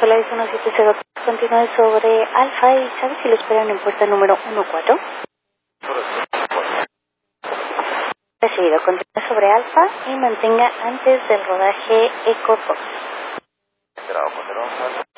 Solaris 170, continúe sobre Alfa y ¿sabe si lo esperan en puesta número 14? Recibido, continúe sobre Alfa y mantenga antes del rodaje Eco 2.